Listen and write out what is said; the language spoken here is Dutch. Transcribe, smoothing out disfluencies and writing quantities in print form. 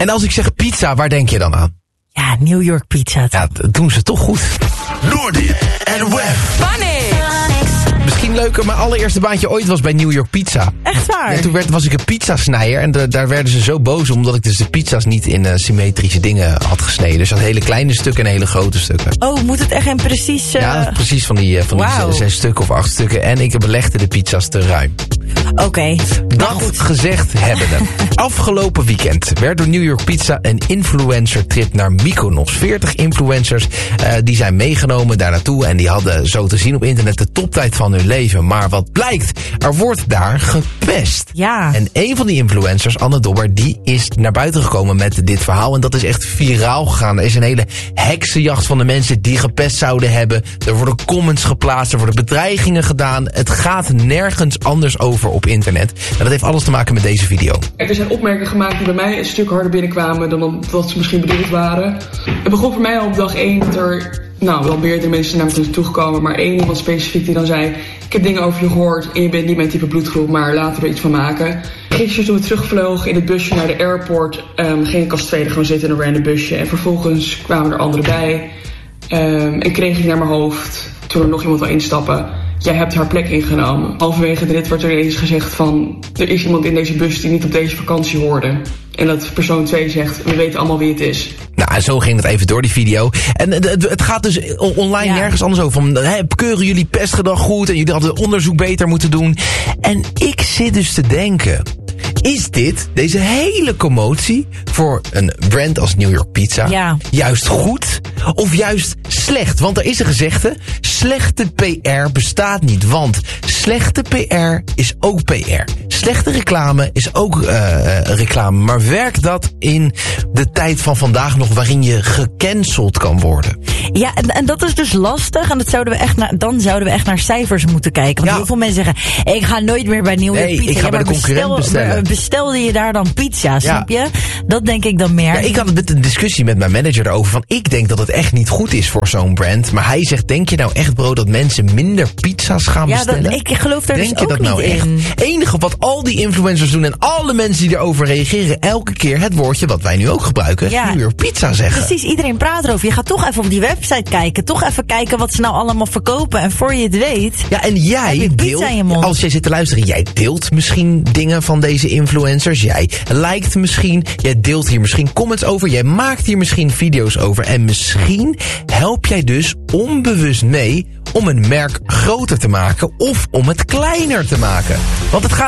En als ik zeg pizza, waar denk je dan aan? Ja, New York pizza. Ja, dat doen ze toch goed. Noordi en Wef. Funny! Misschien leuker, mijn allereerste baantje ooit was bij New York Pizza. Echt waar? En toen was ik een pizzasnijer en daar werden ze zo boos omdat ik dus de pizza's niet in symmetrische dingen had gesneden. Dus dat hele kleine stukken en hele grote stukken. Oh, moet het echt in precies... Ja, precies van die 6 stukken of 8 stukken. En ik belegde de pizza's te ruim. Oké. Dat gezegd hebbende. Afgelopen weekend werd door New York Pizza een influencer trip naar Mykonos. 40 influencers die zijn meegenomen daar naartoe en die hadden zo te zien op internet de toptijd van hun leven. Maar wat blijkt, er wordt daar gepest. Ja. En een van die influencers, Anne Dobber, die is naar buiten gekomen met dit verhaal. En dat is echt viraal gegaan. Er is een hele heksenjacht van de mensen die gepest zouden hebben. Er worden comments geplaatst, er worden bedreigingen gedaan. Het gaat nergens anders over op internet. En dat heeft alles te maken met deze video. Er zijn opmerkingen gemaakt die bij mij een stuk harder binnenkwamen dan wat ze misschien bedoeld waren. Het begon voor mij al op dag 1 dat er wel meerdere mensen naar me toe gekomen, maar één iemand specifiek die dan zei: ik heb dingen over je gehoord en je bent niet mijn type bloedgroep, maar laten we er iets van maken. Gisteren toen we terugvlogen in het busje naar de airport, ging ik als tweede gewoon zitten in een random busje. En vervolgens kwamen er anderen bij en kreeg ik naar mijn hoofd, toen er nog iemand wil instappen: jij hebt haar plek ingenomen. Halverwege de rit wordt er ineens gezegd van: er is iemand in deze bus die niet op deze vakantie hoorde. En dat persoon 2 zegt: we weten allemaal wie het is. Nou, zo ging het even door die video. En het gaat dus online nergens anders over. Van, keuren jullie pestgedrag goed en jullie hadden onderzoek beter moeten doen. En ik zit dus te denken: is deze hele commotie voor een brand als New York Pizza juist goed of juist slecht? Want er is een gezegde: slechte PR bestaat niet. Want slechte PR is ook PR. Slechte reclame is ook reclame. Maar werkt dat in de tijd van vandaag nog waarin je gecanceld kan worden? Ja, en dat is dus lastig. En dan zouden we echt naar cijfers moeten kijken. Want heel veel mensen zeggen: ik ga nooit meer bij New York Pizza. Ik ga bij de concurrent bestellen. Bestelde je daar dan pizza, snap je? Dat denk ik dan meer. Ja, ik had een discussie met mijn manager erover van: ik denk dat het echt niet goed is voor zo'n brand. Maar hij zegt: denk je nou echt, bro, dat mensen minder pizza's gaan bestellen? Ik geloof daar denk dus je ook dat niet nou echt? in. Het enige wat al die influencers doen en alle mensen die erover reageren, elke keer het woordje wat wij nu ook gebruiken: New York Pizza zeggen. Precies, iedereen praat erover. Je gaat toch even op die website kijken. Toch even kijken wat ze nou allemaal verkopen. En voor je het weet... Ja, en jij deelt, als jij zit te luisteren, jij deelt misschien dingen van deze influencers. Jij liked misschien. Jij deelt hier misschien comments over. Jij maakt hier misschien video's over. En misschien help jij dus onbewust mee om een merk groter te maken of om het kleiner te maken. Want het gaat